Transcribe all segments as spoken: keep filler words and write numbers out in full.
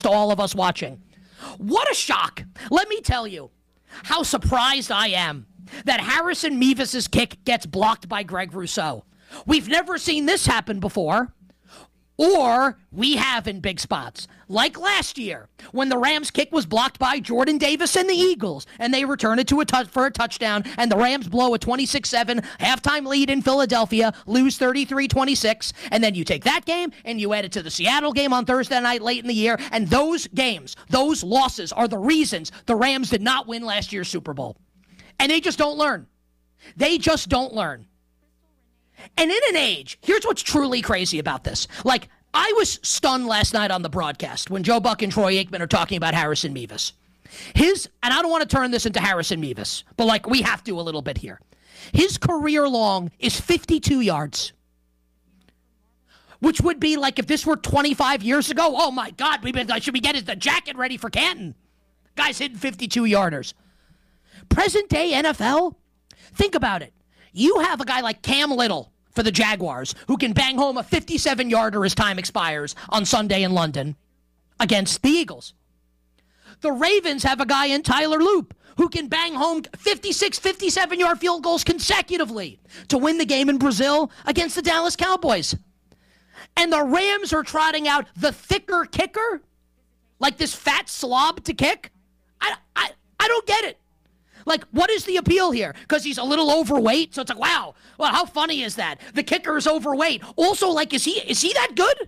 to all of us watching. What a shock. Let me tell you how surprised I am that Harrison Mevis' kick gets blocked by Greg Rousseau. We've never seen this happen before. Or we have in big spots. Like last year, when the Rams kick was blocked by Jordan Davis and the Eagles, and they return it to a touch for a touchdown, and the Rams blow a twenty-six seven halftime lead in Philadelphia, lose thirty-three twenty-six, and then you take that game and you add it to the Seattle game on Thursday night late in the year, and those games, those losses are the reasons the Rams did not win last year's Super Bowl. And they just don't learn. They just don't learn. And in an age, here's what's truly crazy about this. Like, I was stunned last night on the broadcast when Joe Buck and Troy Aikman are talking about Harrison Mevis. His, and I don't want to turn this into Harrison Mevis, but like we have to a little bit here. His career long is fifty-two yards. Which would be like if this were twenty-five years ago, oh my God, we've been, should we get the jacket ready for Canton? Guy's hitting fifty-two yarders. Present day N F L, think about it. You have a guy like Cam Little for the Jaguars who can bang home a fifty-seven yarder as time expires on Sunday in London against the Eagles. The Ravens have a guy in Tyler Loop who can bang home fifty-six, fifty-seven-yard field goals consecutively to win the game in Brazil against the Dallas Cowboys. And the Rams are trotting out the thicker kicker, like this fat slob to kick. I, I, I don't get it. Like, what is the appeal here? Because he's a little overweight? So it's like, wow, well, how funny is that? The kicker is overweight. Also, like, is he is he that good?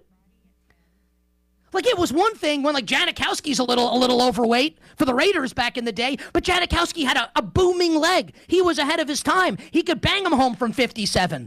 Like, it was one thing when, like, Janikowski's a little a little overweight for the Raiders back in the day, but Janikowski had a, a booming leg. He was ahead of his time. He could bang him home from fifty-seven.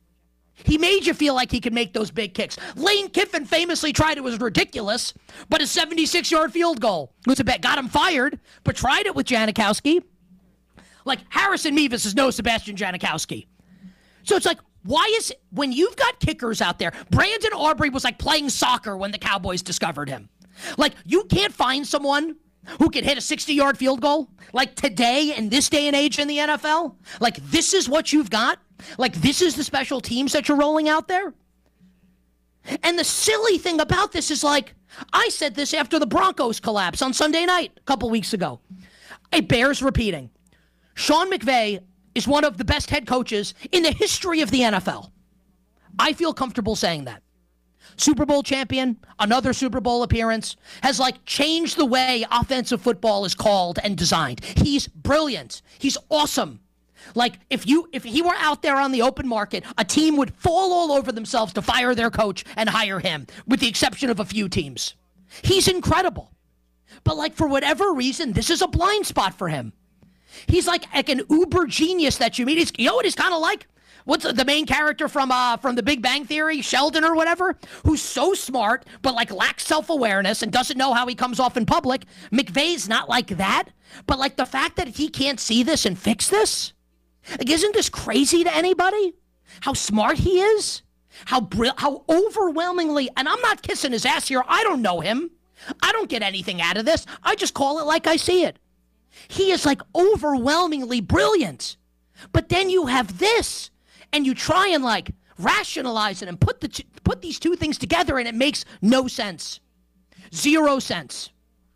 He made you feel like he could make those big kicks. Lane Kiffin famously tried it, was ridiculous, but a seventy-six-yard field goal was a bet. Got him fired, but tried it with Janikowski. Like, Harrison Mevis is no Sebastian Janikowski. So it's like, why is, when you've got kickers out there, Brandon Aubrey was like playing soccer when the Cowboys discovered him. Like, you can't find someone who can hit a sixty-yard field goal, like today in this day and age in the N F L. Like, this is what you've got? Like, this is the special teams that you're rolling out there? And the silly thing about this is, like, I said this after the Broncos collapse on Sunday night a couple weeks ago. It bears repeating. Sean McVay is one of the best head coaches in the history of the N F L. I feel comfortable saying that. Super Bowl champion, another Super Bowl appearance, has like changed the way offensive football is called and designed. He's brilliant. He's awesome. Like, if you if he were out there on the open market, a team would fall all over themselves to fire their coach and hire him, with the exception of a few teams. He's incredible. But like, for whatever reason, this is a blind spot for him. He's like, like an uber genius that you meet. He's, you know what he's kind of like? What's the main character from uh, from The Big Bang Theory, Sheldon or whatever, who's so smart but like lacks self-awareness and doesn't know how he comes off in public. McVay's not like that. But like the fact that he can't see this and fix this, like, isn't this crazy to anybody? How smart he is, how bri- how overwhelmingly, and I'm not kissing his ass here. I don't know him. I don't get anything out of this. I just call it like I see it. He is like overwhelmingly brilliant. But then you have this, and you try and like rationalize it and put the t- put these two things together, and it makes no sense. Zero sense.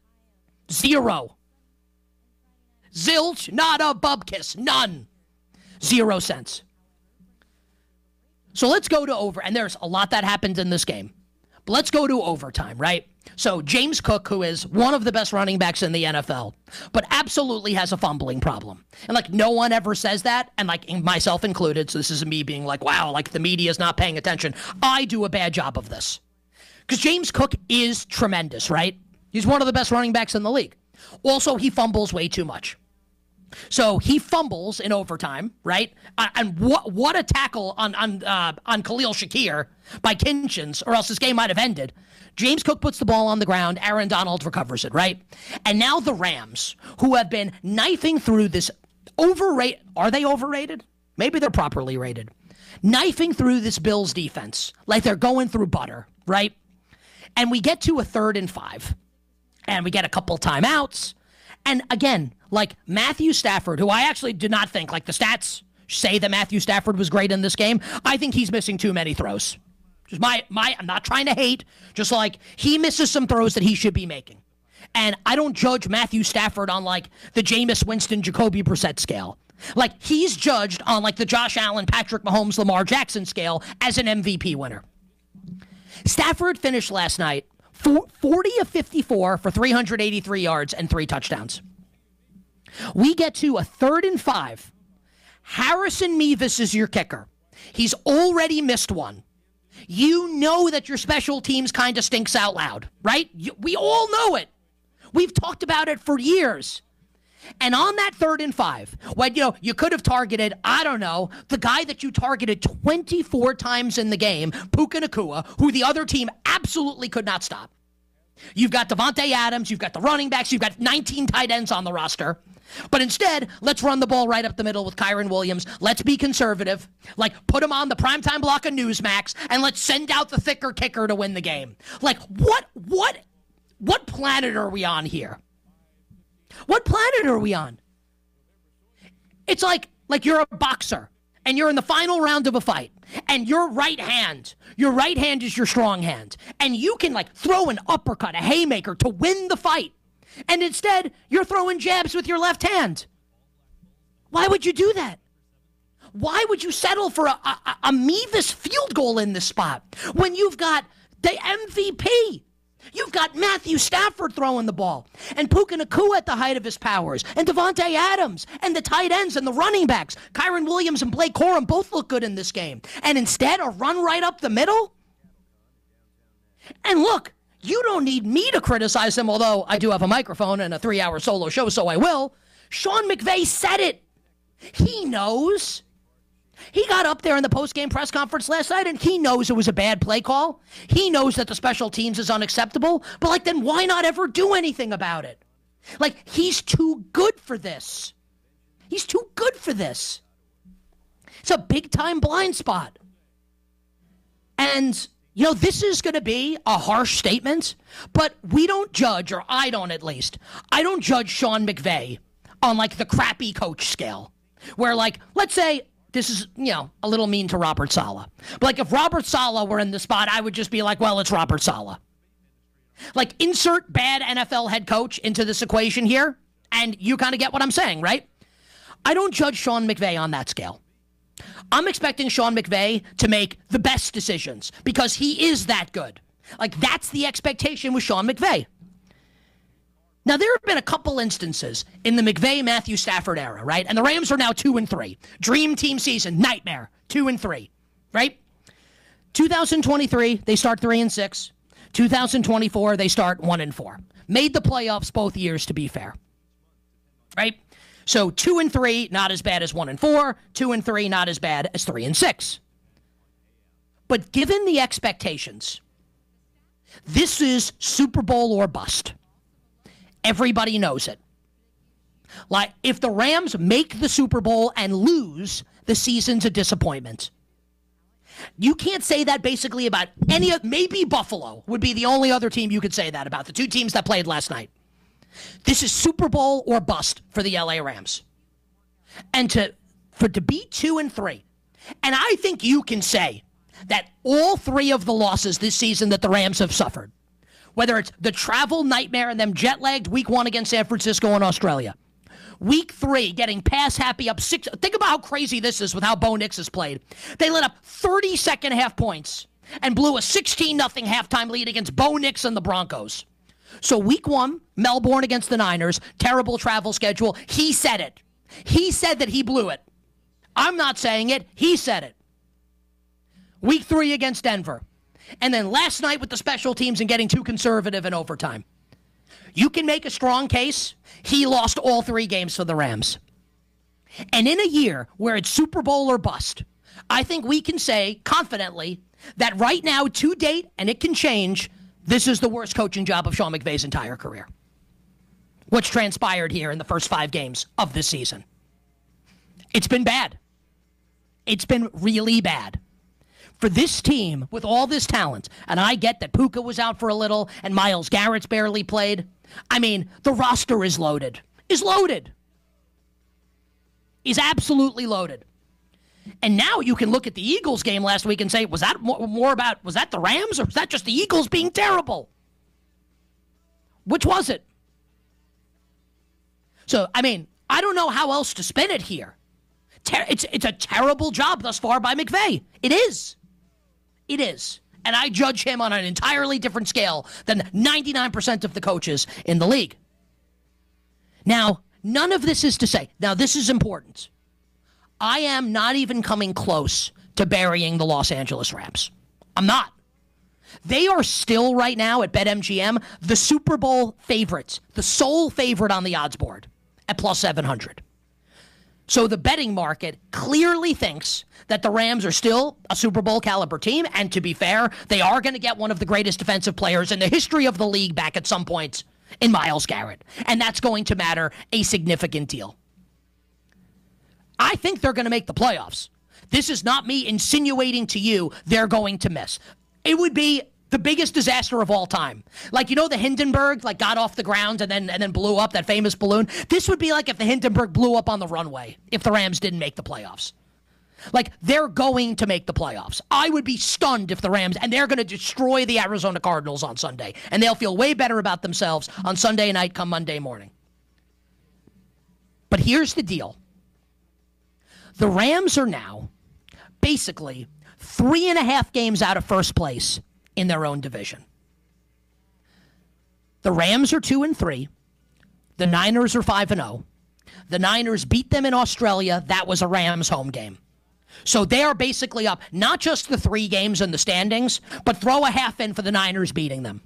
Zero. Zilch, not a bubkiss, none. Zero sense. So let's go to over, and there's a lot that happened in this game. But let's go to overtime, right? So James Cook, who is one of the best running backs in the N F L, but absolutely has a fumbling problem. And like, no one ever says that, and like myself included, so this is me being like, wow, like the media is not paying attention. I do a bad job of this. Because James Cook is tremendous, right? He's one of the best running backs in the league. Also, he fumbles way too much. So he fumbles in overtime, right? Uh, and what what a tackle on on uh, on Khalil Shakir by Kinchins, or else this game might have ended. James Cook puts the ball on the ground. Aaron Donald recovers it, right? And now the Rams, who have been knifing through this overrated, are they overrated? Maybe they're properly rated. Knifing through this Bills defense like they're going through butter, right? And we get to a third and five, and we get a couple timeouts. And again, like Matthew Stafford, who I actually did not think, like the stats say that Matthew Stafford was great in this game. I think he's missing too many throws. Just my, my, I'm not trying to hate. Just like he misses some throws that he should be making. And I don't judge Matthew Stafford on like the Jameis Winston, Jacoby Brissett scale. Like he's judged on like the Josh Allen, Patrick Mahomes, Lamar Jackson scale as an M V P winner. Stafford finished last night forty of fifty-four for three hundred eighty-three yards and three touchdowns. We get to a third and five. Harrison Mevis is your kicker. He's already missed one. You know that your special teams kind of stinks out loud, right? You, we all know it. We've talked about it for years. And on that third and five, when you know you could have targeted, I don't know, the guy that you targeted twenty-four times in the game, Puka Nacua, who the other team absolutely could not stop. You've got Devontae Adams, you've got the running backs, you've got nineteen tight ends on the roster. But instead, let's run the ball right up the middle with Kyren Williams. Let's be conservative. Like, put him on the primetime block of Newsmax, and let's send out the thicker kicker to win the game. Like, what, what, what planet are we on here? What planet are we on? It's like, like you're a boxer, and you're in the final round of a fight, and your right hand, your right hand is your strong hand, and you can, like, throw an uppercut, a haymaker to win the fight. And instead, you're throwing jabs with your left hand. Why would you do that? Why would you settle for a, a, a Mevis field goal in this spot when you've got the M V P? You've got Matthew Stafford throwing the ball, and Puka Nacua at the height of his powers, and Devontae Adams, and the tight ends and the running backs. Kyren Williams and Blake Corum both look good in this game. And instead, a run right up the middle? And look, you don't need me to criticize him, although I do have a microphone and a three-hour solo show, so I will. Sean McVay said it. He knows. He got up there in the post-game press conference last night, and he knows it was a bad play call. He knows that the special teams is unacceptable, but, like, then why not ever do anything about it? Like, he's too good for this. He's too good for this. It's a big-time blind spot. And you know, this is going to be a harsh statement, but we don't judge, or I don't at least, I don't judge Sean McVay on, like, the crappy coach scale, where, like, let's say, this is, you know, a little mean to Robert Saleh. But, like, if Robert Saleh were in the spot, I would just be like, well, it's Robert Saleh. Like, insert bad N F L head coach into this equation here, and you kind of get what I'm saying, right? I don't judge Sean McVay on that scale. I'm expecting Sean McVay to make the best decisions because he is that good. Like, that's the expectation with Sean McVay. Now, there have been a couple instances in the McVay-Matthew Stafford era, right? And the Rams are now two and three. Dream team season, nightmare, two and three, right? two thousand twenty-three, they start three and six. two thousand twenty-four, they start one and four. Made the playoffs both years, to be fair, right? So two and three, not as bad as one and four. Two and three, not as bad as three and six. But given the expectations, this is Super Bowl or bust. Everybody knows it. Like, if the Rams make the Super Bowl and lose, the season's a disappointment. You can't say that basically about any of, maybe Buffalo would be the only other team you could say that about, the two teams that played last night. This is Super Bowl or bust for the L A Rams. And to for to be two and three, and I think you can say that all three of the losses this season that the Rams have suffered, whether it's the travel nightmare and them jet-lagged week one against San Francisco and Australia, week three getting pass happy up six, think about how crazy this is with how Bo Nix has played. They let up thirty second half points and blew a sixteen nothing halftime lead against Bo Nix and the Broncos. So week one, Melbourne against the Niners, terrible travel schedule. He said it. He said that he blew it. I'm not saying it. He said it. Week three against Denver. And then last night with the special teams and getting too conservative in overtime. You can make a strong case. He lost all three games for the Rams. And in a year where it's Super Bowl or bust, I think we can say confidently that right now, to date, and it can change, this is the worst coaching job of Sean McVay's entire career. What's transpired here in the first five games of this season. It's been bad. It's been really bad. For this team, with all this talent, and I get that Puka was out for a little, and Myles Garrett's barely played. I mean, the roster is loaded. Is loaded. Is absolutely loaded. And now you can look at the Eagles game last week and say, was that more about, was that the Rams or was that just the Eagles being terrible? Which was it? So, I mean, I don't know how else to spin it here. Ter- it's, it's a terrible job thus far by McVay. It is. It is. And I judge him on an entirely different scale than ninety-nine percent of the coaches in the league. Now, none of this is to say, now this is important. I am not even coming close to burying the Los Angeles Rams. I'm not. They are still right now at BetMGM the Super Bowl favorites, the sole favorite on the odds board at plus seven hundred. So the betting market clearly thinks that the Rams are still a Super Bowl caliber team, and to be fair, they are going to get one of the greatest defensive players in the history of the league back at some point in Myles Garrett, and that's going to matter a significant deal. I think they're going to make the playoffs. This is not me insinuating to you they're going to miss. It would be the biggest disaster of all time. Like, you know, the Hindenburg, like, got off the ground and then and then blew up, that famous balloon? This would be like if the Hindenburg blew up on the runway if the Rams didn't make the playoffs. Like, they're going to make the playoffs. I would be stunned if the Rams, and they're going to destroy the Arizona Cardinals on Sunday, and they'll feel way better about themselves on Sunday night come Monday morning. But here's the deal. The Rams are now basically three and a half games out of first place in their own division. The Rams are two and three. The Niners are five and oh. The Niners beat them in Australia. That was a Rams home game. So they are basically up not just the three games in the standings, but throw a half in for the Niners beating them.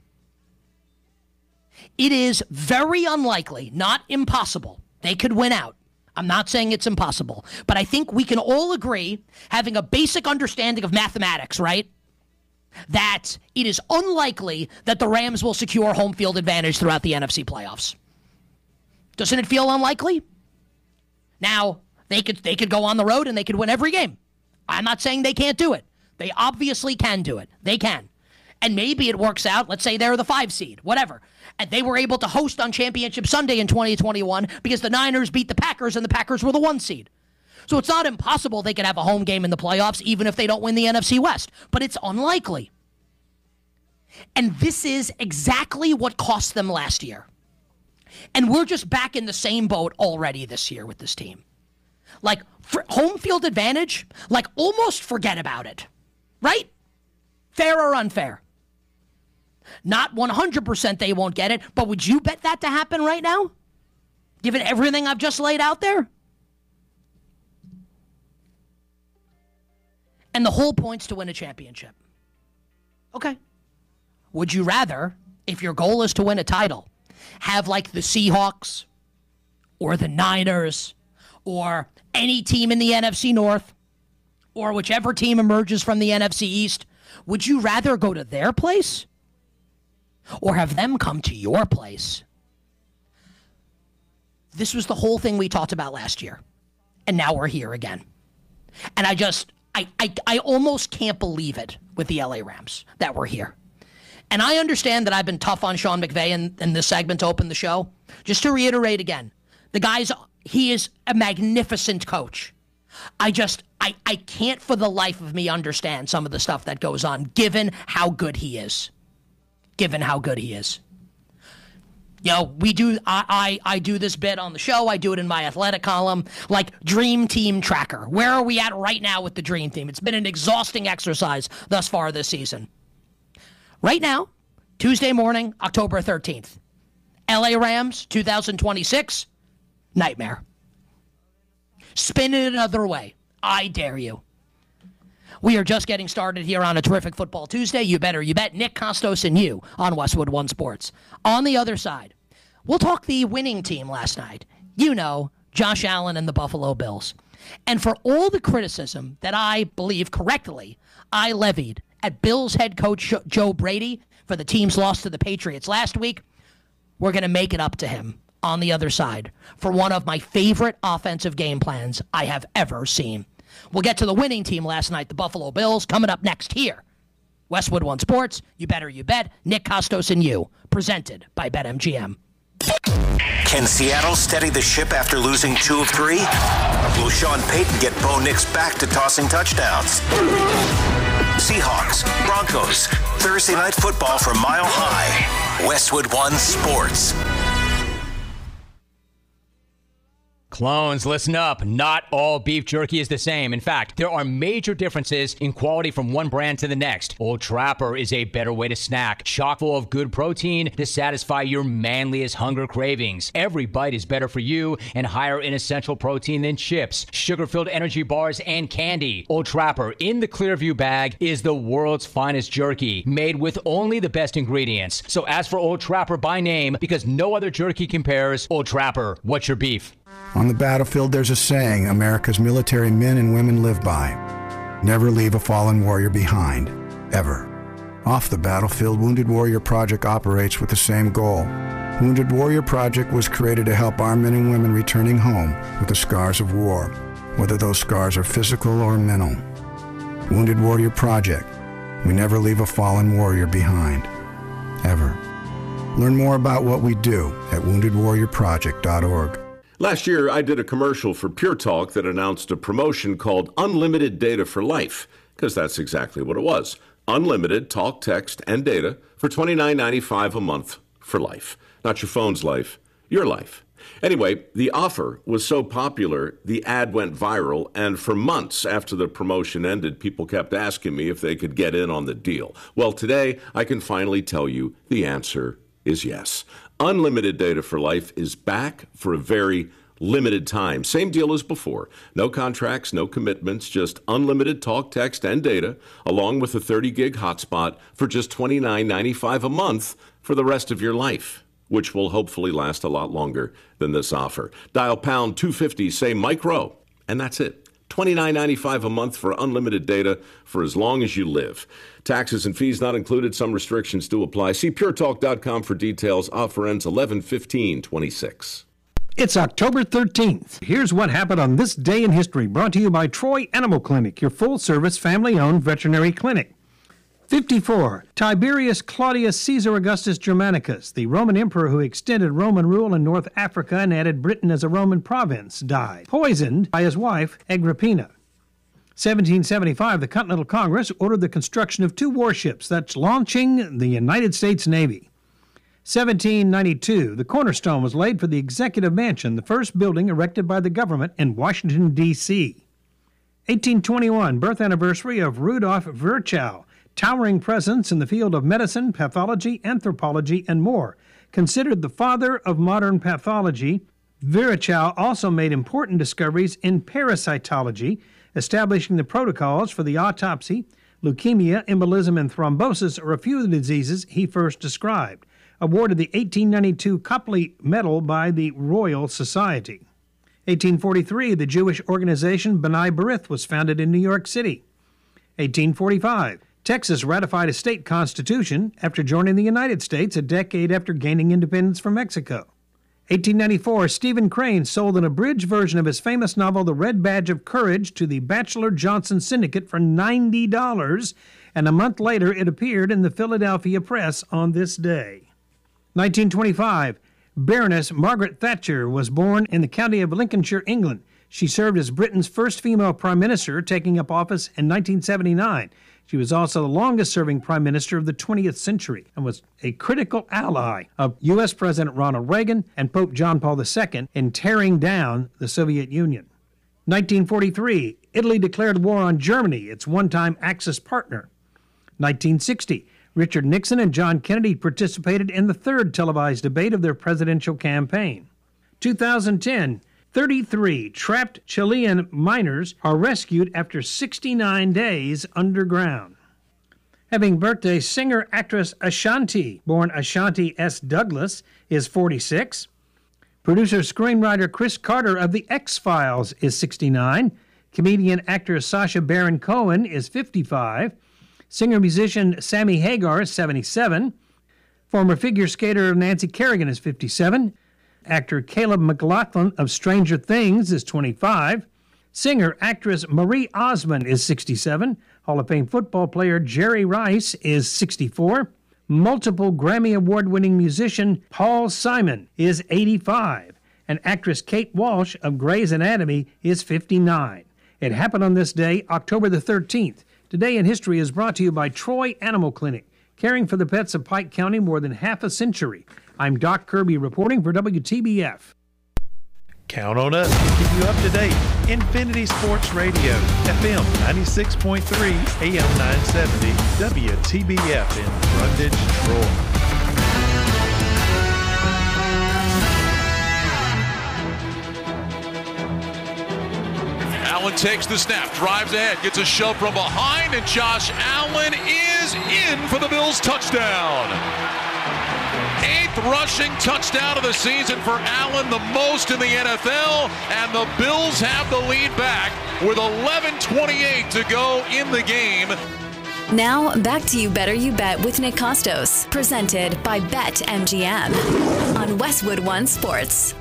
It is very unlikely, not impossible. They could win out. I'm not saying it's impossible, but I think we can all agree, having a basic understanding of mathematics, right, that it is unlikely that the Rams will secure home field advantage throughout the N F C playoffs. Doesn't it feel unlikely? Now, they could they could go on the road and they could win every game. I'm not saying they can't do it. They obviously can do it. They can. And maybe it works out. Let's say they're the five seed, whatever. And they were able to host on Championship Sunday in twenty twenty-one because the Niners beat the Packers and the Packers were the one seed. So it's not impossible they could have a home game in the playoffs even if they don't win the N F C West. But it's unlikely. And this is exactly what cost them last year. And we're just back in the same boat already this year with this team. Like, for home field advantage, like, almost forget about it. Right? Fair or unfair? Not one hundred percent they won't get it, but would you bet that to happen right now? Given everything I've just laid out there? And the whole point's to win a championship. Okay. Would you rather, if your goal is to win a title, have like the Seahawks or the Niners or any team in the N F C North or whichever team emerges from the N F C East, would you rather go to their place or have them come to your place? This was the whole thing we talked about last year, and now we're here again. And I just, I, I, I almost can't believe it with the L A Rams that we're here. And I understand that I've been tough on Sean McVay in, in this segment to open the show. Just to reiterate again, the guy's, he is a magnificent coach. I just, I, I can't for the life of me understand some of the stuff that goes on, given how good he is. Given how good he is. You know, we do, I, I, I do this bit on the show. I do it in my athletic column, like Dream Team Tracker. Where are we at right now with the Dream Team? It's been an exhausting exercise thus far this season. Right now, Tuesday morning, October thirteenth. L A Rams, two thousand twenty-six, nightmare. Spin it another way. I dare you. We are just getting started here on a terrific Football Tuesday. You better, you bet. Nick Kostos and you on Westwood One Sports. On the other side, we'll talk the winning team last night. You know, Josh Allen and the Buffalo Bills. And for all the criticism that I believe correctly I levied at Bills head coach Joe Brady for the team's loss to the Patriots last week, we're going to make it up to him on the other side for one of my favorite offensive game plans I have ever seen. We'll get to the winning team last night, the Buffalo Bills, coming up next here. Westwood One Sports, you better, you bet. Nick Kostos and you, presented by BetMGM. Can Seattle steady the ship after losing two of three? Will Sean Payton get Bo Nix back to tossing touchdowns? Seahawks, Broncos, Thursday Night Football from Mile High. Westwood One Sports. Clones, listen up. Not all beef jerky is the same. In fact, there are major differences in quality from one brand to the next. Old Trapper is a better way to snack, chock full of good protein to satisfy your manliest hunger cravings. Every bite is better for you and higher in essential protein than chips, sugar-filled energy bars, and candy. Old Trapper in the Clearview bag is the world's finest jerky, made with only the best ingredients. So ask for Old Trapper by name because no other jerky compares. Old Trapper, what's your beef? On the battlefield, there's a saying America's military men and women live by. Never leave a fallen warrior behind, ever. Off the battlefield, Wounded Warrior Project operates with the same goal. Wounded Warrior Project was created to help our men and women returning home with the scars of war, whether those scars are physical or mental. Wounded Warrior Project. We never leave a fallen warrior behind, ever. Learn more about what we do at wounded warrior project dot org. Last year, I did a commercial for Pure Talk that announced a promotion called Unlimited Data for Life, because that's exactly what it was. Unlimited talk, text, and data for twenty-nine ninety-five a month for life. Not your phone's life, your life. Anyway, the offer was so popular, the ad went viral, and for months after the promotion ended, people kept asking me if they could get in on the deal. Well, today, I can finally tell you the answer is yes. Unlimited Data for Life is back for a very limited time. Same deal as before. No contracts, no commitments, just unlimited talk, text, and data, along with a thirty gig hotspot for just twenty-nine ninety-five a month for the rest of your life, which will hopefully last a lot longer than this offer. Dial pound two fifty, say Mike Rowe, and that's it. twenty-nine ninety-five a month for unlimited data for as long as you live. Taxes and fees not included. Some restrictions do apply. See pure talk dot com for details. Offer ends eleven fifteen twenty-six. It's October thirteenth. Here's what happened on this day in history, brought to you by Troy Animal Clinic, your full-service, family-owned veterinary clinic. fifty-four. Tiberius Claudius Caesar Augustus Germanicus, the Roman emperor who extended Roman rule in North Africa and added Britain as a Roman province, died, poisoned by his wife, Agrippina. seventeen seventy-five, the Continental Congress ordered the construction of two warships, that's launching the United States Navy. seventeen ninety-two, the cornerstone was laid for the Executive Mansion, the first building erected by the government in Washington, D C eighteen twenty-one, birth anniversary of Rudolf Virchow, towering presence in the field of medicine, pathology, anthropology, and more. Considered the father of modern pathology, Virchow also made important discoveries in parasitology, establishing the protocols for the autopsy. Leukemia, embolism, and thrombosis are a few of the diseases he first described. Awarded the eighteen ninety-two Copley Medal by the Royal Society. eighteen forty-three, the Jewish organization B'nai B'rith was founded in New York City. eighteen forty-five, Texas ratified a state constitution after joining the United States a decade after gaining independence from Mexico. eighteen ninety-four, Stephen Crane sold an abridged version of his famous novel The Red Badge of Courage to the Batchelor Johnson Syndicate for ninety dollars, and a month later it appeared in the Philadelphia Press on this day. nineteen twenty-five, Baroness Margaret Thatcher was born in the county of Lincolnshire, England. She served as Britain's first female prime minister, taking up office in nineteen seventy-nine. She was also the longest-serving prime minister of the twentieth century and was a critical ally of U S President Ronald Reagan and Pope John Paul the Second in tearing down the Soviet Union. nineteen forty-three, Italy declared war on Germany, its one-time Axis partner. nineteen sixty, Richard Nixon and John Kennedy participated in the third televised debate of their presidential campaign. two thousand ten, thirty-three trapped Chilean miners are rescued after sixty-nine days underground. Having birthday, singer-actress Ashanti, born Ashanti S. Douglas, is forty-six. Producer-screenwriter Chris Carter of The X-Files is sixty-nine. Comedian-actor Sacha Baron Cohen is fifty-five. Singer-musician Sammy Hagar is seventy-seven. Former figure skater Nancy Kerrigan is fifty-seven. Actor Caleb McLaughlin of Stranger Things is twenty-five. Singer-actress Marie Osmond is sixty-seven. Hall of Fame football player Jerry Rice is sixty-four. Multiple Grammy Award-winning musician Paul Simon is eighty-five, and actress Kate Walsh of Grey's Anatomy is fifty-nine. It happened on this day, October the thirteenth. Today in History is brought to you by Troy Animal Clinic, caring for the pets of Pike County more than half a century. I'm Doc Kirby reporting for W T B F. Count on us to keep you up to date. Infinity Sports Radio, F M ninety-six point three, A M nine seventy, W T B F in Brundage, Troy. Allen takes the snap, drives ahead, gets a shove from behind, and Josh Allen is in for the Bills' touchdown. Eighth rushing touchdown of the season for Allen, the most in the N F L, and the Bills have the lead back with eleven twenty-eight to go in the game. Now, back to You Better You Bet with Nick Costos, presented by BetMGM on Westwood One Sports.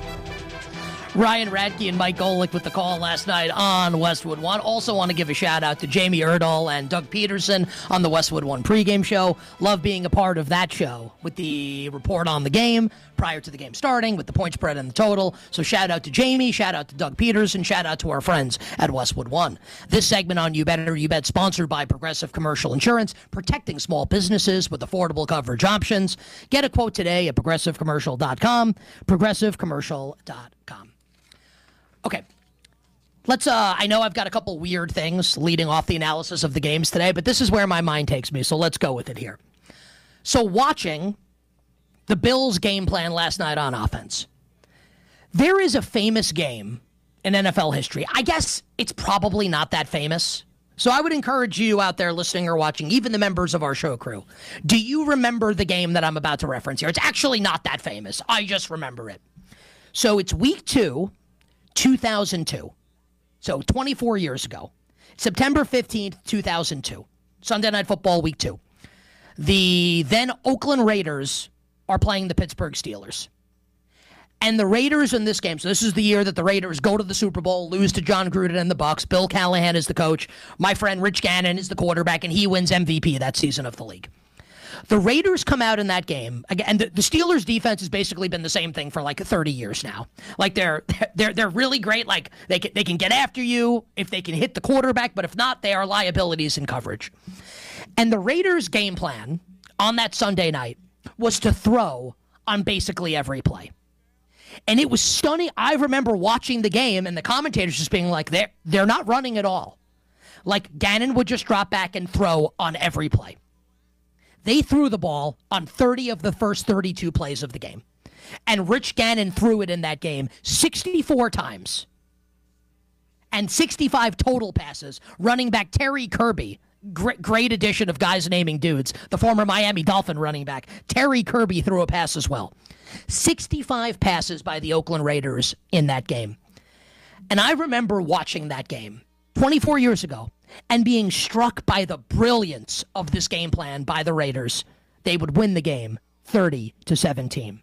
Ryan Radke and Mike Golick with the call last night on Westwood One. Also want to give a shout out to Jamie Erdahl and Doug Peterson on the Westwood One pregame show. Love being a part of that show with the report on the game prior to the game starting, with the point spread and the total. So shout out to Jamie, shout out to Doug Peterson, shout out to our friends at Westwood One. This segment on You Better You Bet sponsored by Progressive Commercial Insurance, protecting small businesses with affordable coverage options. Get a quote today at progressive commercial dot com, progressive commercial dot com. Okay, let's, uh, I know I've got a couple weird things leading off the analysis of the games today, but this is where my mind takes me, so let's go with it here. So watching the Bills' game plan last night on offense, there is a famous game in N F L history. I guess it's probably not that famous, so I would encourage you out there listening or watching, even the members of our show crew, do you remember the game that I'm about to reference here? It's actually not that famous. I just remember it. So it's week two, two thousand two. So twenty-four years ago. September fifteenth, two thousand two. Sunday Night Football, week two. The then Oakland Raiders are playing the Pittsburgh Steelers. And the Raiders in this game, so this is the year that the Raiders go to the Super Bowl, lose to John Gruden and the Bucs. Bill Callahan is the coach. My friend Rich Gannon is the quarterback, and he wins M V P that season of the league. The Raiders come out in that game, and the, the Steelers' defense has basically been the same thing for like thirty years now. Like they're they're they're really great. Like they can, they can get after you if they can hit the quarterback, but if not, they are liabilities in coverage. And the Raiders' game plan on that Sunday night was to throw on basically every play. And it was stunning. I remember watching the game and the commentators just being like, they're, they're not running at all. Like Gannon would just drop back and throw on every play. They threw the ball on thirty of the first thirty-two plays of the game. And Rich Gannon threw it in that game sixty-four times. And sixty-five total passes. Running back Terry Kirby, great, great addition of guys naming dudes, the former Miami Dolphin running back. Terry Kirby threw a pass as well. sixty-five passes by the Oakland Raiders in that game. And I remember watching that game twenty-four years ago and being struck by the brilliance of this game plan by the Raiders. They would win the game thirty to seventeen.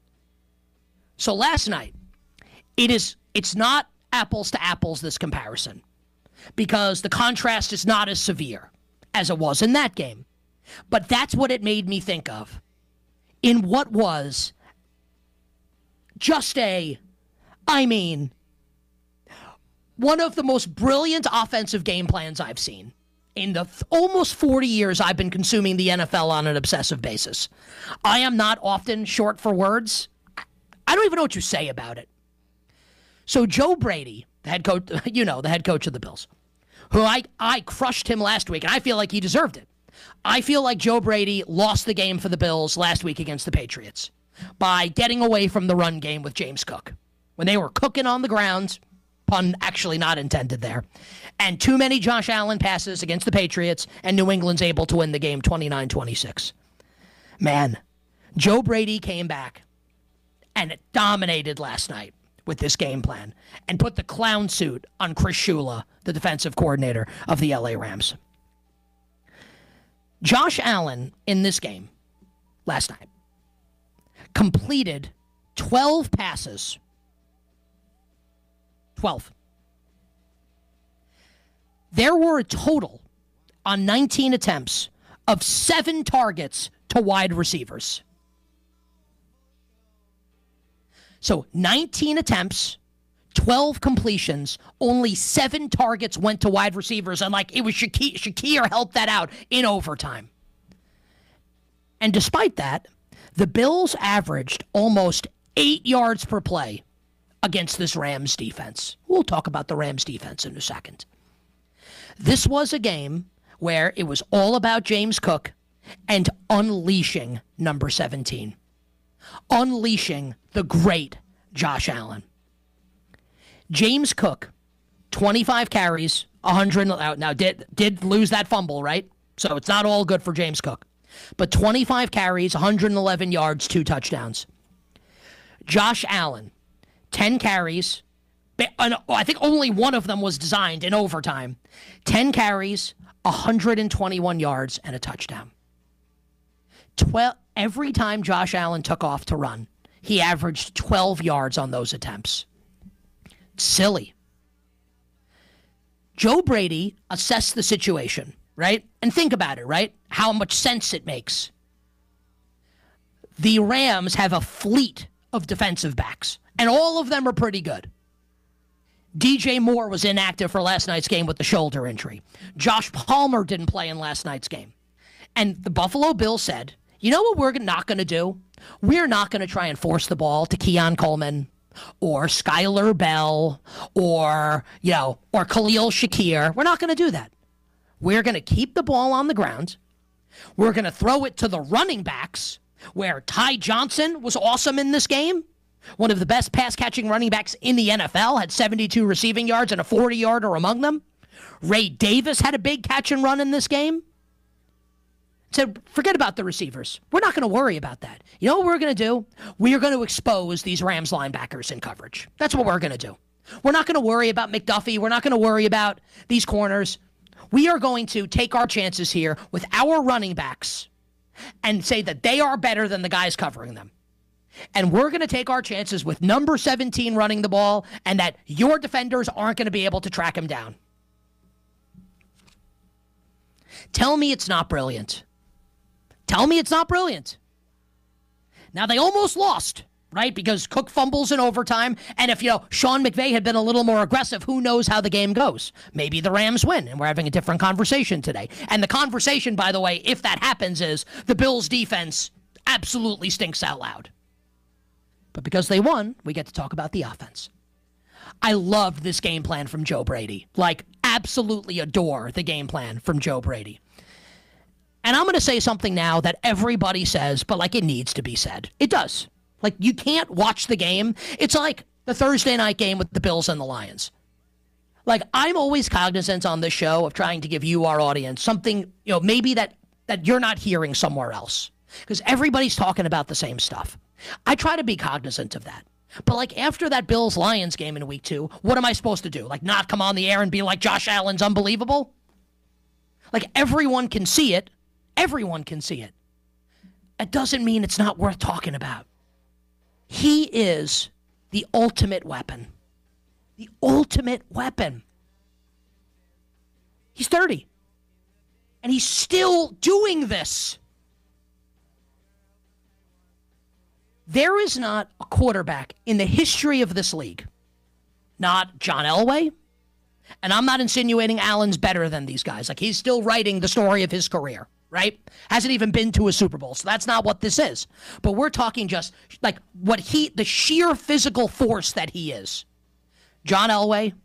So last night, it is it's not apples to apples, this comparison, because the contrast is not as severe as it was in that game. But that's what it made me think of in what was just a, I mean, one of the most brilliant offensive game plans I've seen in the th- almost forty years I've been consuming the N F L on an obsessive basis. I am not often short for words. I don't even know what you say about it. So Joe Brady, the head coach, you know, the head coach of the Bills, who I, I crushed him last week, and I feel like he deserved it. I feel like Joe Brady lost the game for the Bills last week against the Patriots by getting away from the run game with James Cook. When they were cooking on the ground, pun actually not intended there, and too many Josh Allen passes against the Patriots, and New England's able to win the game twenty-nine twenty-six. Man, Joe Brady came back and it dominated last night with this game plan and put the clown suit on Chris Shula, the defensive coordinator of the L A Rams. Josh Allen in this game last night completed twelve passes. twelve. There were a total on nineteen attempts of seven targets to wide receivers. So nineteen attempts, twelve completions, only seven targets went to wide receivers, and like it was Shakir, Shakir helped that out in overtime. And despite that, the Bills averaged almost eight yards per play against this Rams defense. We'll talk about the Rams defense in a second. This was a game where it was all about James Cook and unleashing number seventeen. Unleashing the great Josh Allen. James Cook, twenty-five carries, one hundred. Now, did, did lose that fumble, right? So it's not all good for James Cook. But twenty-five carries, one hundred eleven yards, two touchdowns. Josh Allen, ten carries. I think only one of them was designed in overtime. ten carries, one hundred twenty-one yards, and a touchdown. twelve, every time Josh Allen took off to run, he averaged twelve yards on those attempts. Silly. Joe Brady assessed the situation, right? And think about it, right? How much sense it makes. The Rams have a fleet of defensive backs, and all of them are pretty good. D J Moore was inactive for last night's game with the shoulder injury. Josh Palmer didn't play in last night's game. And the Buffalo Bills said, you know what we're not going to do? We're not going to try and force the ball to Keon Coleman or Skylar Bell or, you know, or Khalil Shakir. We're not going to do that. We're going to keep the ball on the ground. We're going to throw it to the running backs, where Ty Johnson was awesome in this game. One of the best pass-catching running backs in the N F L, had seventy-two receiving yards and a forty-yarder among them. Ray Davis had a big catch and run in this game. So forget about the receivers. We're not going to worry about that. You know what we're going to do? We are going to expose these Rams linebackers in coverage. That's what we're going to do. We're not going to worry about McDuffie. We're not going to worry about these corners. We are going to take our chances here with our running backs and say that they are better than the guys covering them. And we're going to take our chances with number seventeen running the ball, and that your defenders aren't going to be able to track him down. Tell me it's not brilliant. Tell me it's not brilliant. Now, they almost lost, right? Because Cook fumbles in overtime. And if, you know, Sean McVay had been a little more aggressive, who knows how the game goes? Maybe the Rams win, and we're having a different conversation today. And the conversation, by the way, if that happens, is the Bills' defense absolutely stinks out loud. But because they won, we get to talk about the offense. I love this game plan from Joe Brady. Like, absolutely adore the game plan from Joe Brady. And I'm going to say something now that everybody says, but like it needs to be said. It does. Like, you can't watch the game. It's like the Thursday night game with the Bills and the Lions. Like, I'm always cognizant on this show of trying to give you, our audience, something, you know, maybe that, that you're not hearing somewhere else. Because everybody's talking about the same stuff. I try to be cognizant of that. But like after that Bills-Lions game in week two, what am I supposed to do? Like not come on the air and be like Josh Allen's unbelievable? Like everyone can see it. Everyone can see it. It doesn't mean it's not worth talking about. He is the ultimate weapon. The ultimate weapon. He's thirty. And he's still doing this. There is not a quarterback in the history of this league, not John Elway, and I'm not insinuating Allen's better than these guys. Like, he's still writing the story of his career, right? Hasn't even been to a Super Bowl, so that's not what this is. But we're talking just, like, what he, the sheer physical force that he is. John Elway,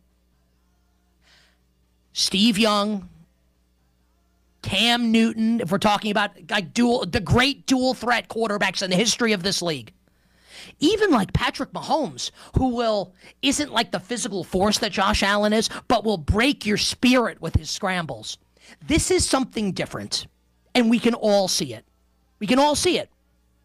Steve Young, Cam Newton, if we're talking about like dual, the great dual threat quarterbacks in the history of this league. Even like Patrick Mahomes, who will, isn't like the physical force that Josh Allen is, but will break your spirit with his scrambles. This is something different, and we can all see it. We can all see it.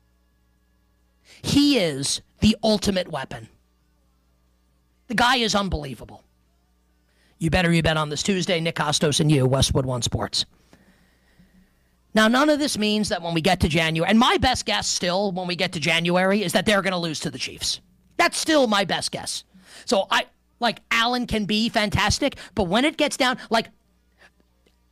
He is the ultimate weapon. The guy is unbelievable. You better you bet on this Tuesday. Nick Kostos and you, Westwood One Sports. Now, none of this means that when we get to January, and my best guess still when we get to January is that they're going to lose to the Chiefs. That's still my best guess. So, I like, Allen can be fantastic, but when it gets down, like,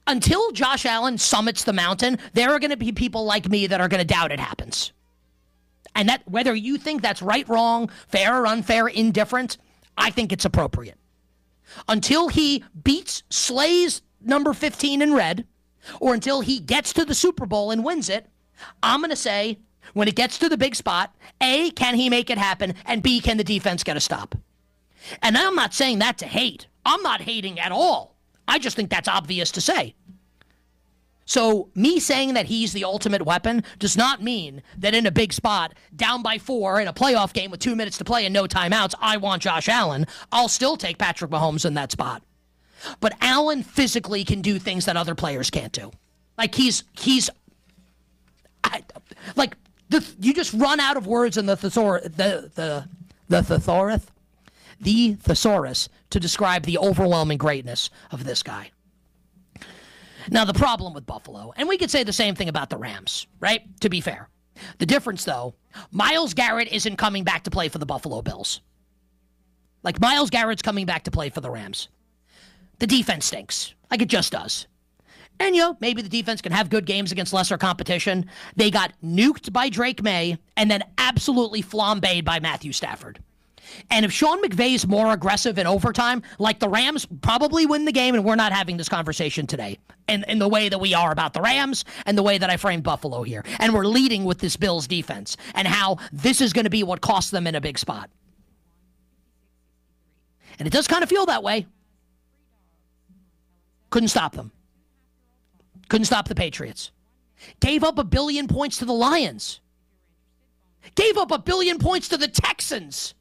until Josh Allen summits the mountain, there are going to be people like me that are going to doubt it happens. And that whether you think that's right, wrong, fair or unfair, indifferent, I think it's appropriate. Until he beats, slays number fifteen in red, or until he gets to the Super Bowl and wins it, I'm going to say, when it gets to the big spot, A, can he make it happen, and B, can the defense get a stop? And I'm not saying that to hate. I'm not hating at all. I just think that's obvious to say. So me saying that he's the ultimate weapon does not mean that in a big spot, down by four in a playoff game with two minutes to play and no timeouts, I want Josh Allen. I'll still take Patrick Mahomes in that spot. But Allen physically can do things that other players can't do. Like he's, he's, I, like, the, you just run out of words in the thesaurus, the, the, the thesaurus, the thesaurus to describe the overwhelming greatness of this guy. Now, the problem with Buffalo, and we could say the same thing about the Rams, right? To be fair. The difference, though, Myles Garrett isn't coming back to play for the Buffalo Bills. Like, Myles Garrett's coming back to play for the Rams. The defense stinks. Like, it just does. And, you know, maybe the defense can have good games against lesser competition. They got nuked by Drake May and then absolutely flambéed by Matthew Stafford. And if Sean McVay's more aggressive in overtime, like the Rams probably win the game, and we're not having this conversation today in, in the way that we are about the Rams and the way that I framed Buffalo here. And we're leading with this Bills defense and how this is going to be what costs them in a big spot. And it does kind of feel that way. Couldn't stop them. Couldn't stop the Patriots. Gave up a billion points to the Lions. Gave up a billion points to the Texans.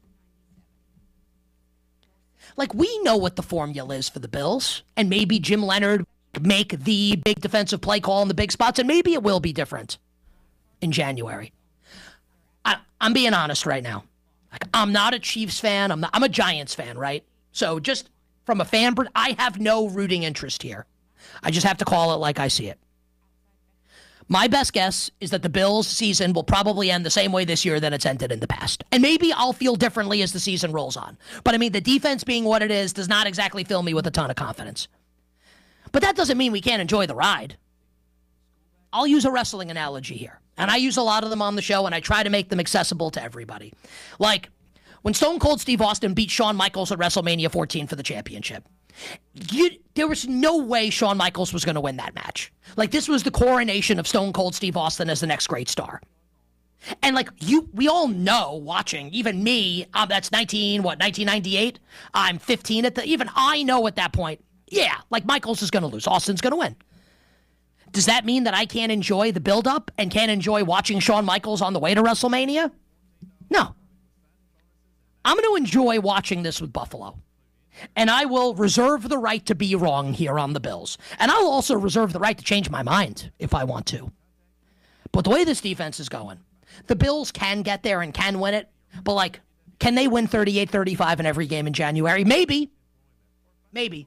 Like, we know what the formula is for the Bills, and maybe Jim Leonard make the big defensive play call in the big spots, and maybe it will be different in January. I, I'm being honest right now. Like, I'm not a Chiefs fan. I'm not, I'm a Giants fan, right? So just from a fan, I have no rooting interest here. I just have to call it like I see it. My best guess is that the Bills' season will probably end the same way this year than it's ended in the past. And maybe I'll feel differently as the season rolls on. But I mean, the defense being what it is does not exactly fill me with a ton of confidence. But that doesn't mean we can't enjoy the ride. I'll use a wrestling analogy here. And I use a lot of them on the show, and I try to make them accessible to everybody. Like, when Stone Cold Steve Austin beat Shawn Michaels at WrestleMania fourteen for the championship, You, there was no way Shawn Michaels was going to win that match. Like, this was the coronation of Stone Cold Steve Austin as the next great star. And, like, you, we all know watching, even me, um, that's nineteen, what, nineteen ninety-eight? I'm fifteen at the, even I know at that point, yeah, like, Michaels is going to lose. Austin's going to win. Does that mean that I can't enjoy the build-up and can't enjoy watching Shawn Michaels on the way to WrestleMania? No. I'm going to enjoy watching this with Buffalo. And I will reserve the right to be wrong here on the Bills. And I'll also reserve the right to change my mind if I want to. But the way this defense is going, the Bills can get there and can win it. But, like, can they win thirty-eight thirty-five in every game in January? Maybe. Maybe.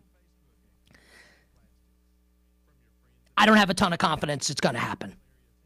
I don't have a ton of confidence it's going to happen.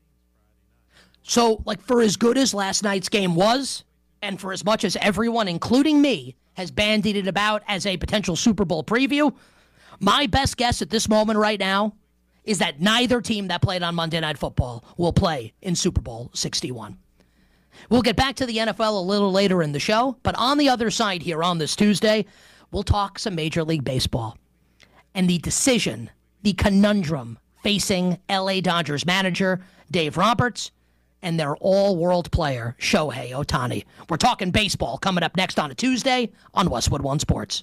So, like, for as good as last night's game was, and for as much as everyone, including me, has bandied it about as a potential Super Bowl preview, my best guess at this moment right now is that neither team that played on Monday Night Football will play in Super Bowl sixty-one. We'll get back to the N F L a little later in the show, but on the other side here on this Tuesday, we'll talk some Major League Baseball and the decision, the conundrum facing L A Dodgers manager Dave Roberts and their all-world player, Shohei Ohtani. We're talking baseball coming up next on a Tuesday on Westwood One Sports.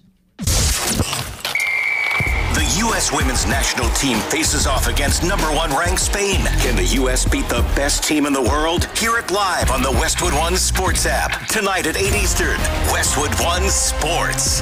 The U S women's national team faces off against number one ranked Spain. Can the U S beat the best team in the world? Hear it live on the Westwood One Sports app. Tonight at eight Eastern. Westwood One Sports.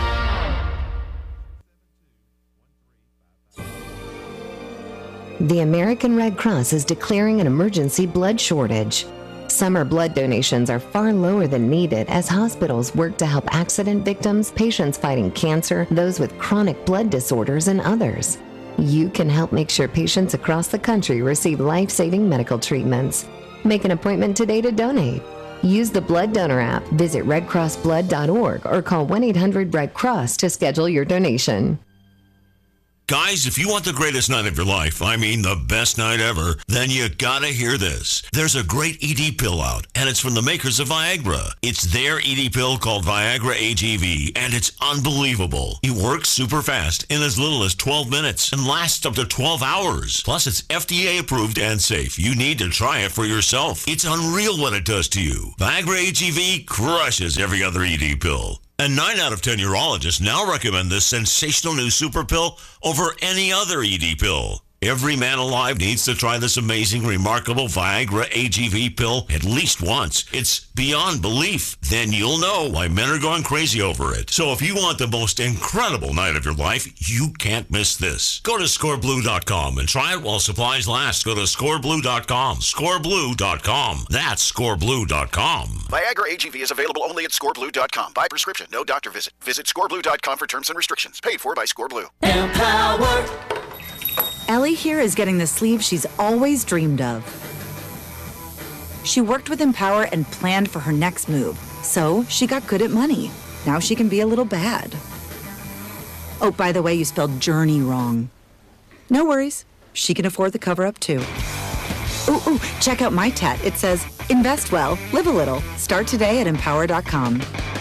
The American Red Cross is declaring an emergency blood shortage. Summer blood donations are far lower than needed as hospitals work to help accident victims, patients fighting cancer, those with chronic blood disorders, and others. You can help make sure patients across the country receive life-saving medical treatments. Make an appointment today to donate. Use the Blood Donor app, visit red cross blood dot org, or call one eight hundred red cross to schedule your donation. Guys, if you want the greatest night of your life, I mean the best night ever, then you gotta hear this. There's a great E D pill out, and it's from the makers of Viagra. It's their E D pill called Viagra A G V, and it's unbelievable. It works super fast in as little as twelve minutes and lasts up to twelve hours. Plus, it's F D A approved and safe. You need to try it for yourself. It's unreal what it does to you. Viagra A G V crushes every other E D pill. And nine out of ten urologists now recommend this sensational new super pill over any other E D pill. Every man alive needs to try this amazing, remarkable Viagra A G V pill at least once. It's beyond belief. Then you'll know why men are going crazy over it. So if you want the most incredible night of your life, you can't miss this. Go to score blue dot com and try it while supplies last. Go to score blue dot com. score blue dot com. That's score blue dot com. Viagra A G V is available only at score blue dot com. By prescription, no doctor visit. Visit score blue dot com for terms and restrictions. Paid for by ScoreBlue. Empower. Ellie here is getting the sleeve she's always dreamed of. She worked with Empower and planned for her next move, so she got good at money. Now she can be a little bad. Oh, by the way, you spelled journey wrong. No worries. She can afford the cover-up, too. Ooh, ooh, check out my tat. It says, invest well, live a little. Start today at empower dot com.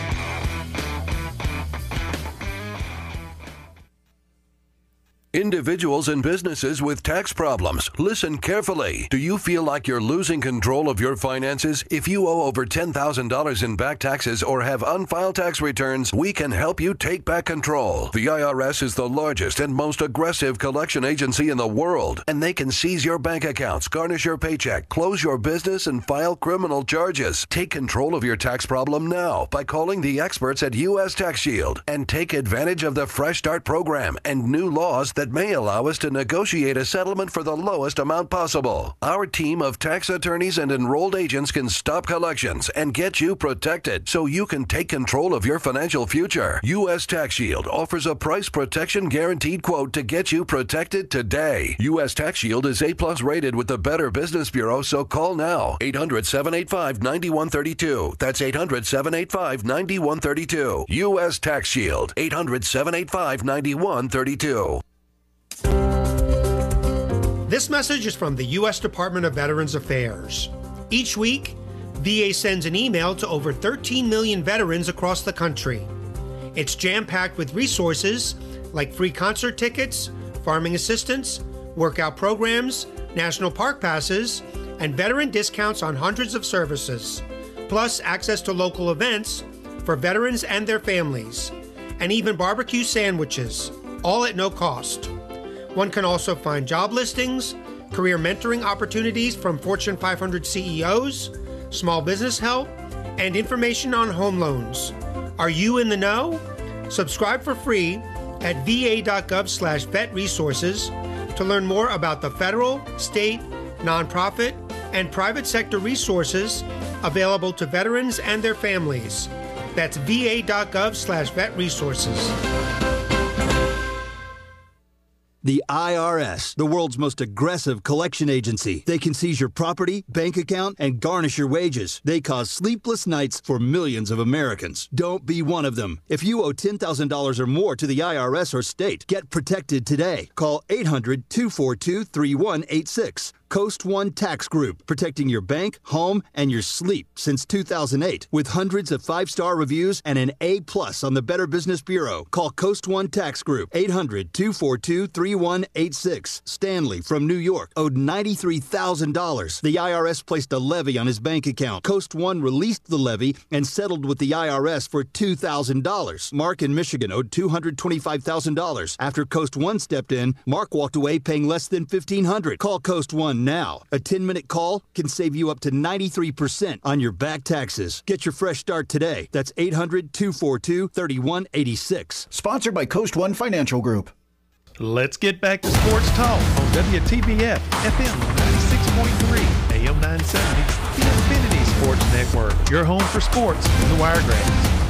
Individuals and businesses with tax problems, listen carefully. Do you feel like you're losing control of your finances? If you owe over ten thousand dollars in back taxes or have unfiled tax returns, we can help you take back control. The I R S is the largest and most aggressive collection agency in the world, and they can seize your bank accounts, garnish your paycheck, close your business, and file criminal charges. Take control of your tax problem now by calling the experts at U S Tax Shield and take advantage of the Fresh Start program and new laws that may allow us to negotiate a settlement for the lowest amount possible. Our team of tax attorneys and enrolled agents can stop collections and get you protected so you can take control of your financial future. U S Tax Shield offers a price protection guaranteed quote to get you protected today. U S Tax Shield is A plus rated with the Better Business Bureau, so call now. eight hundred, seven eight five, nine one three two. That's eight hundred, seven eight five, nine one three two. U S Tax Shield. eight hundred, seven eight five, nine one three two. This message is from the U S Department of Veterans Affairs. Each week, V A sends an email to over thirteen million veterans across the country. It's jam-packed with resources like free concert tickets, farming assistance, workout programs, national park passes, and veteran discounts on hundreds of services, plus access to local events for veterans and their families, and even barbecue sandwiches, all at no cost. One can also find job listings, career mentoring opportunities from Fortune five hundred C E Os, small business help, and information on home loans. Are you in the know? Subscribe for free at v a dot gov slash vet resources to learn more about the federal, state, nonprofit, and private sector resources available to veterans and their families. That's v a dot gov slash vet resources. The I R S, the world's most aggressive collection agency. They can seize your property, bank account, and garnish your wages. They cause sleepless nights for millions of Americans. Don't be one of them. If you owe ten thousand dollars or more to the I R S or state, get protected today. Call eight hundred, two four two, three one eight six. Coast One Tax Group, protecting your bank, home, and your sleep since two thousand eight. With hundreds of five-star reviews and an A plus on the Better Business Bureau. Call Coast One Tax Group, eight hundred, two four two, three one eight six. Stanley from New York owed ninety-three thousand dollars. The I R S placed a levy on his bank account. Coast One released the levy and settled with the I R S for two thousand dollars. Mark in Michigan owed two hundred twenty-five thousand dollars. After Coast One stepped in, Mark walked away paying less than fifteen hundred dollars. Call Coast One now. A ten-minute call can save you up to ninety-three percent on your back taxes. Get your fresh start today. That's eight hundred, two four two, three one eight six. Sponsored by Coast One Financial Group. Let's get back to sports talk on W T B F F M ninety-six point three, A M nine seventy, the Infinity Sports Network, your home for sports in the Wiregrass.